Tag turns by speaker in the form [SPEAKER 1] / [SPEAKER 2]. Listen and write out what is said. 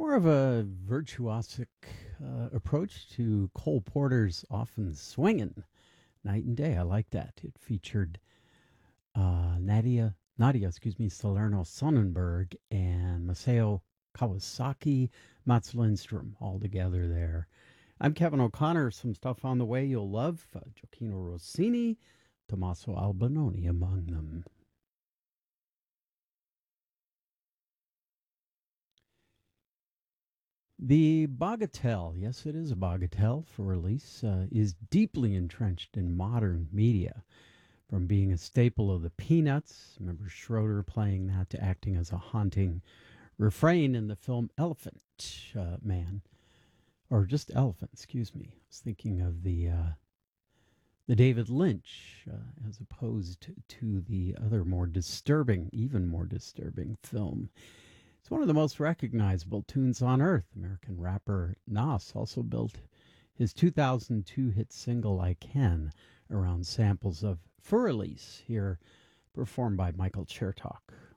[SPEAKER 1] More of a virtuosic approach to Cole Porter's often swinging Night and Day. I like that. It featured Salerno Sonnenberg and Masao Kawasaki, Mats Lindstrom all together there. I'm Kevin O'Connor. Some stuff on the way you'll love. Gioacchino Rossini, Tommaso Albinoni among them. The Bagatelle, yes, it is a Bagatelle for release, is deeply entrenched in modern media. From being a staple of the Peanuts, remember Schroeder playing that, to acting as a haunting refrain in the film Elephant Man, or just Elephant, excuse me. I was thinking of the David Lynch, as opposed to the other more disturbing, even more disturbing film. It's one of the most recognizable tunes on earth. American rapper Nas also built his 2002 hit single I Can around samples of Fur Elise, here performed by Michael Chertok.